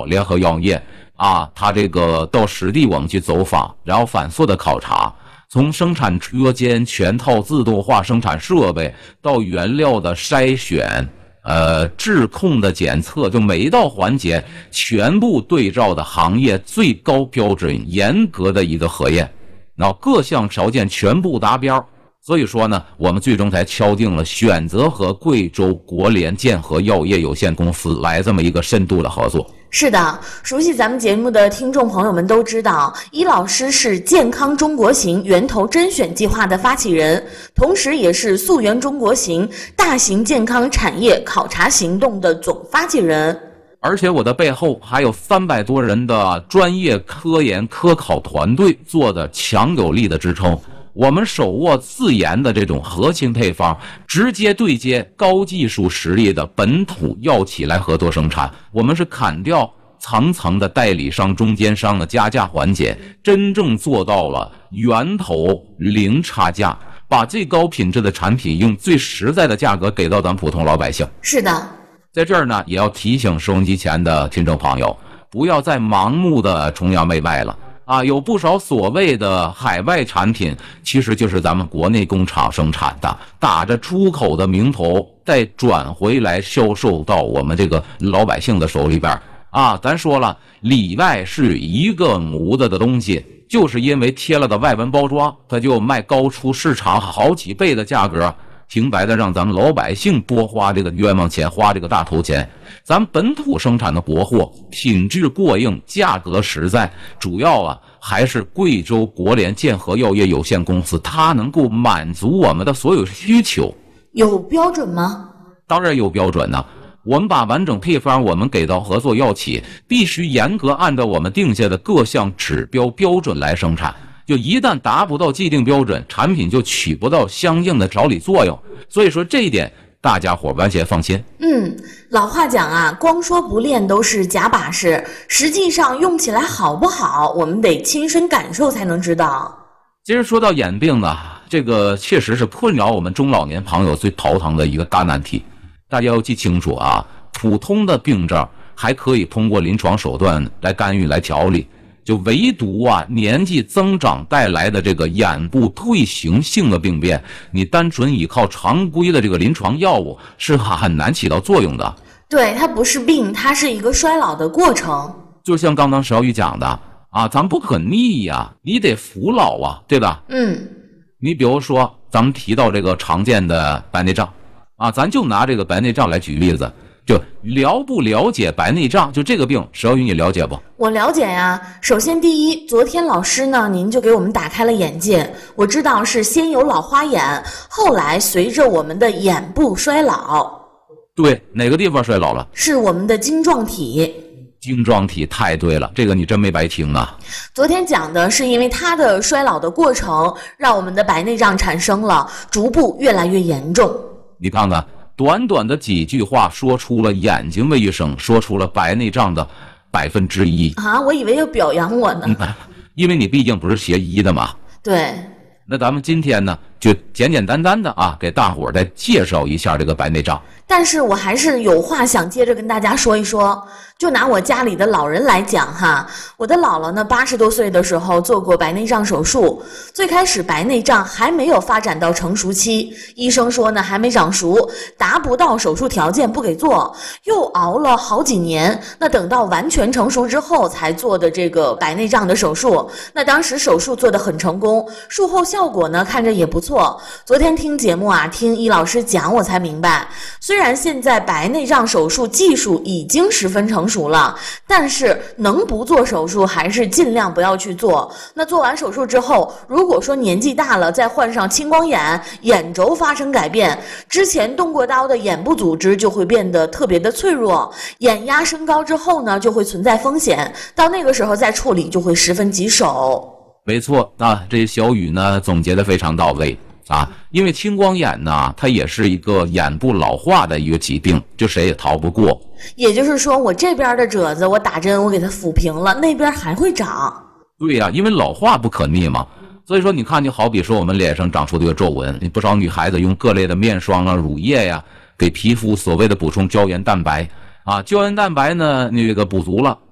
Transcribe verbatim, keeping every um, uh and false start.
药联合药业啊，它这个到实地我们去走访，然后反复的考察，从生产车间全套自动化生产设备到原料的筛选。呃，质控的检测，就每一道环节全部对照的行业最高标准，严格的一个核验，然后各项条件全部达标。所以说呢，我们最终才敲定了选择和贵州国联健和药业有限公司来这么一个深度的合作。 是的，熟悉咱们节目的听众朋友们都知道，伊老师是健康中国行源头甄选计划的发起人，同时也是溯源中国行大型健康产业考察行动的总发起人。 而且我的背后还有三百多人的专业科研科考团队做的强有力的支撑。我们手握自研的这种核心配方，直接对接高技术实力的本土药企来合作生产。我们是砍掉层层的代理商、中间商的加价环节，真正做到了源头零差价，把最高品质的产品用最实在的价格给到咱普通老百姓。 是的， 在这儿呢，也要提醒收音机前的听众朋友，不要再盲目的崇洋媚外了。啊，有不少所谓的海外产品，其实就是咱们国内工厂生产的，打着出口的名头，再转回来销售到我们这个老百姓的手里边。啊，咱说了，里外是一个模子的东西，就是因为贴了个外文包装，它就卖高出市场好几倍的价格。平白的让咱们老百姓多花这个冤枉钱，花这个大头钱。咱本土生产的国货，品质过硬，价格实在，主要啊还是贵州国联健和药业有限公司，它能够满足我们的所有需求。 有标准吗？ 当然有标准呢、啊。我们把完整配方我们给到合作药企，必须严格按照我们定下的各项指标标准来生产。就一旦达不到既定标准，产品就起不到相应的调理作用。所以说这一点大家伙完全放心。 嗯，老话讲啊，光说不练都是假把式，实际上用起来好不好，我们得亲身感受才能知道。 其实说到眼病呢，这个确实是困扰我们中老年朋友最头疼的一个大难题。大家要记清楚啊，普通的病症还可以通过临床手段来干预来调理。就唯独啊，年纪增长带来的这个眼部退行性的病变，你单纯依靠常规的这个临床药物是很难起到作用的。 对，它不是病，它是一个衰老的过程。 就像刚刚小雨讲的啊，咱不可逆呀、啊，你得服老啊，对吧？ 嗯。 你比如说，咱们提到这个常见的白内障啊，咱就拿这个白内障来举例子。就了不了解白内障，就这个病，小雨你了解不？ 我了解呀。首先第一，昨天老师呢，您就给我们打开了眼界。我知道是先有老花眼，后来随着我们的眼部衰老。 对，哪个地方衰老了？ 是我们的晶状体。 晶状体太对了，这个你真没白听啊。 昨天讲的是因为它的衰老的过程，让我们的白内障产生了，逐步越来越严重。 你看看。短短的几句话说出了眼睛卫生，说出了白内障的百分之一啊！我以为要表扬我呢、 嗯，因为你毕竟不是学医的嘛。 对。 那咱们今天呢，就简简单单的啊，给大伙儿再介绍一下这个白内障。 但是我还是有话想接着跟大家说一说。就拿我家里的老人来讲哈，我的姥姥呢，八十多岁的时候做过白内障手术。最开始白内障还没有发展到成熟期，医生说呢还没长熟，达不到手术条件不给做，又熬了好几年。那等到完全成熟之后才做的这个白内障的手术。那当时手术做得很成功，术后效果呢看着也不错。昨天听节目啊，听易老师讲我才明白，虽然现在白内障手术技术已经十分成熟了，但是能不做手术还是尽量不要去做。那做完手术之后，如果说年纪大了再患上青光眼，眼轴发生改变，之前动过刀的眼部组织就会变得特别的脆弱，眼压升高之后呢就会存在风险，到那个时候再处理就会十分棘手。 没错啊，这小雨呢总结的非常到位啊，因为青光眼呢它也是一个眼部老化的一个疾病，就谁也逃不过。 也就是说我这边的褶子我打针我给它抚平了，那边还会长。 对呀、啊，因为老化不可逆嘛。所以说你看，就好比说我们脸上长出这个皱纹，不少女孩子用各类的面霜啊、乳液呀、啊，给皮肤所谓的补充胶原蛋白啊，胶原蛋白呢那个补足了，